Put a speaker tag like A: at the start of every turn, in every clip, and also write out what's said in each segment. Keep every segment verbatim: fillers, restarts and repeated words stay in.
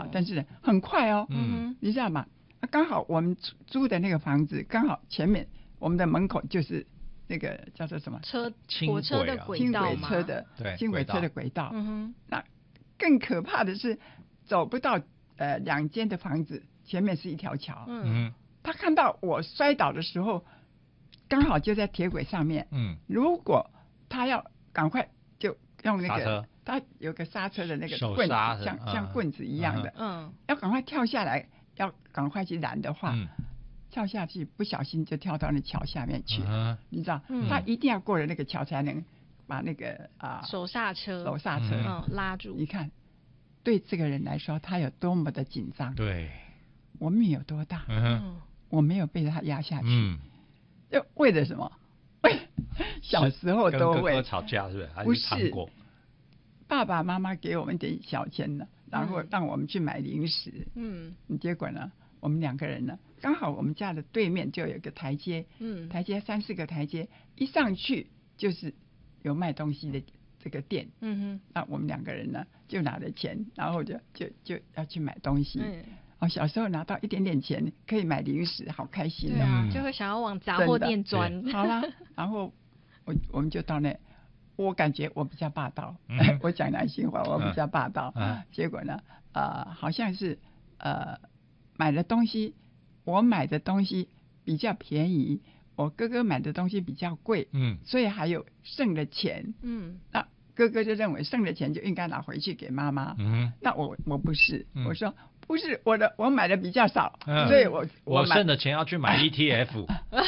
A: 但是很快哦，
B: 嗯，
A: 你知道吗？刚好我们租的那个房子，刚好前面我们的门口就是那个叫做什么
B: 车火车的轨
A: 轻
B: 道嘛，
A: 轨车的
C: 对
A: 轻轨车的轨道。
B: 嗯哼，
A: 那更可怕的是，走不到呃两间的房子，前面是一条桥。
C: 嗯，
A: 他看到我摔倒的时候，刚好就在铁轨上面。
C: 嗯，
A: 如果他要赶快就用那
C: 刹车
A: 个，他有个刹车的那个
C: 手
A: 棍子，
C: 刹是
A: 像、
C: 嗯
A: 像棍子一样的，
B: 嗯，
A: 要赶快跳下来，要赶快去拦的话，
C: 嗯
A: 跳下去不小心就跳到那桥下面去，
C: 嗯
A: 你知道，
B: 嗯
A: 他一定要过了那个桥才能把那个啊、
B: 手刹车，
A: 手刹车，
B: 嗯，拉住。
A: 你看，对这个人来说，他有多么的紧张。
C: 对，
A: 我命有多大？
C: 嗯哼，
B: 嗯
A: 我没有被他压下去，
C: 嗯，
A: 就为了什么？为小时候都为
C: 跟哥哥吵架是不是？还
A: 不
C: 是糖
A: 是
C: 果？
A: 爸爸妈妈给我们点小钱呢，然后
B: 嗯
A: 让我们去买零食。
B: 嗯
A: 结果呢，我们两个人呢，刚好我们家的对面就有个台阶，
B: 嗯，
A: 台阶三四个台阶，一上去就是有卖东西的这个店。
B: 嗯哼，
A: 那我们两个人呢，就拿着钱，然后就就就要去买东西。
B: 嗯，
A: 哦，小时候拿到一点点钱可以买零食，好开心哦。
B: 对啊，
C: 嗯
B: 就会想要往杂货店钻。
A: 好啦，然后我我们就到那，我感觉我比较霸道，
C: 嗯
A: 我讲良心话，我比较霸道。
C: 嗯
A: 结果呢，呃，好像是呃买的东西，我买的东西比较便宜，我哥哥买的东西比较贵，
C: 嗯
A: 所以还有剩的钱。
B: 嗯
A: 那哥哥就认为剩的钱就应该拿回去给妈妈。
C: 嗯，
A: 那我我不是，
C: 嗯
A: 我说不是我的，我买的比较少，
C: 嗯
A: 所以我买
C: 我剩的钱要去买 E T F。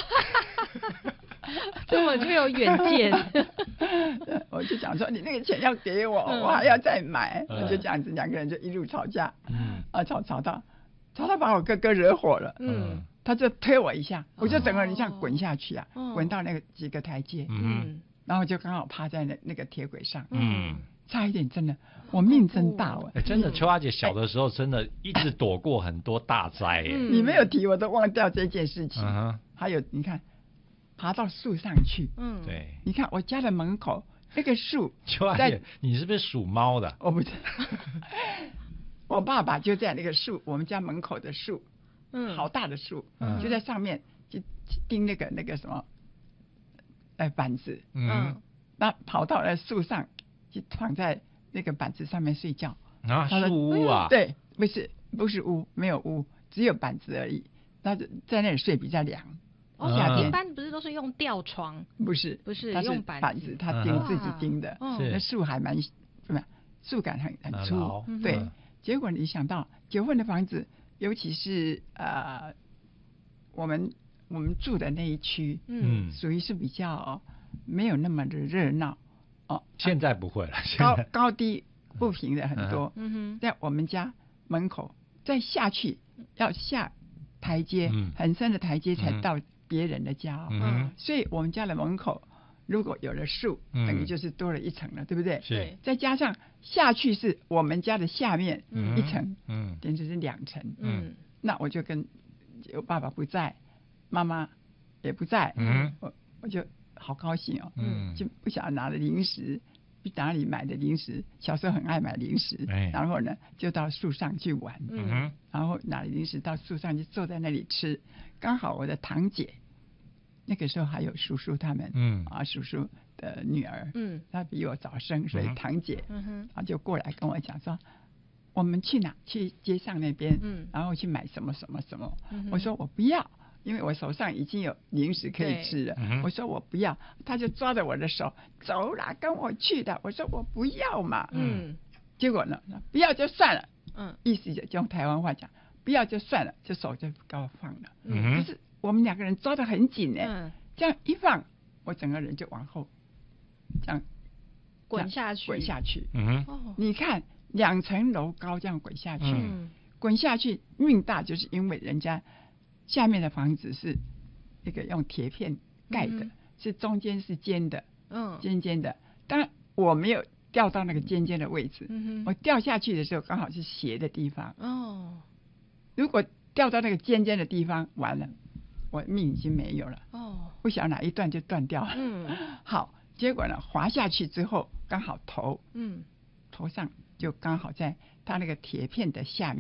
B: 根本就有远见。
A: 我就想说，你那个钱要给我，
B: 嗯
A: 我还要再买，
C: 嗯
A: 就这样子，两个人就一路吵架，
C: 嗯
A: 啊，吵吵到，吵到把我哥哥惹火了，
B: 嗯
A: 他就推我一下，我就整个人像滚下去啊，
B: 哦
A: 滚到那个几个台阶，
C: 嗯
B: 嗯
A: 然后就刚好趴在那那个铁轨上，
C: 嗯，
A: 差一点真的，我命真大哦，
C: 哎，真的，秋阿姐小的时候真的一直躲过很多大灾耶。
B: 嗯
A: 你没有提我都忘掉这件事情，
C: 嗯哼，
A: 还有你看，爬到树上去，
B: 嗯，
C: 对，
A: 你看我家的门口那个树，
C: 秋阿姐，你是不是属猫的？
A: 我不知道，我爸爸就在那个树，我们家门口的树，
B: 嗯，
A: 好大的树，
C: 嗯
A: 就在上面就钉那个那个什么，呃板子，
C: 嗯，
A: 那跑到了树上，就躺在那个板子上面睡觉。
C: 啊，
A: 他说
C: 树屋啊，，
A: 对，不是不是屋，没有屋，只有板子而已。那就在那里睡比较凉。
B: 哦，
C: 嗯
A: 夏天
B: 一般不是都是用吊床？
A: 不是
B: 不是
A: 它是
B: 用板子
A: 板子，它
C: 嗯
A: 钉自己钉的。
B: 哇
C: 是
A: 那树还蛮怎么样？树干很很粗
C: 很牢，
A: 对
C: 嗯。
A: 结果你想到九份的房子，尤其是呃，我们我们住的那一区，
B: 嗯
C: 嗯，
A: 属于是比较没有那么的热闹哦，
C: 现在不会了，现
A: 高
C: 在
A: 高低不平的很多。
B: 嗯哼，
A: 在我们家门口再下去要下台阶，
C: 嗯
A: 很深的台阶才
C: 嗯
A: 到别人的家哦。
C: 嗯
A: 所以我们家的门口如果有了树，
C: 嗯
A: 等于就是多了一层了，对不对？
C: 是，
A: 再加上下去是我们家的下面
C: 嗯
A: 一层，
C: 嗯
A: 简直是两层。
B: 嗯
A: 那我就跟我爸爸不在，妈妈也不在，
C: 嗯
A: 我我就好高兴哦，
C: 嗯
A: 就不晓得拿了零食，去哪里买的零食，小时候很爱买零食，
C: 哎
A: 然后呢就到树上去玩，
C: 嗯哼，
A: 然后拿了零食到树上就坐在那里吃，刚好我的堂姐，那个时候还有叔叔他们，
C: 嗯
A: 啊叔叔的女儿，
B: 嗯
A: 她比我早生，所以
C: 嗯
A: 堂姐，
B: 嗯哼，
A: 啊就过来跟我讲说，我们去哪？去街上那边，
B: 嗯
A: 然后去买什么什么什么。
B: 嗯哼
A: 我说我不要，因为我手上已经有零食可以吃了
C: 对嗯哼。
A: 我说我不要，他就抓着我的手，走啦，跟我去的。我说我不要嘛。
B: 嗯
A: 结果呢，不要就算了，
B: 嗯
A: 意思就用台湾话讲，不要就算了，就手就给我放了。
C: 嗯哼，
A: 可是我们两个人抓得很紧呢，
B: 嗯，
A: 这样一放，我整个人就往后，这样
B: 滚下去，
A: 滚下去。
C: 嗯哼，
B: 哦，
A: 你看两层楼高这样滚下去，
B: 嗯
A: 滚下去命大，就是因为人家下面的房子是那个用铁片盖的，
B: 嗯
A: 是中间是尖的，
B: 嗯
A: 尖尖的。当然我没有掉到那个尖尖的位置，
B: 嗯哼，
A: 我掉下去的时候刚好是斜的地方。
B: 哦
A: 如果掉到那个尖尖的地方，完了，我命已经没有了，
B: 哦，
A: 不晓得哪一段就断掉了。
B: 嗯
A: 好，结果呢，滑下去之后，刚好头
B: 嗯
A: 头上就刚好在它那个铁片的下面。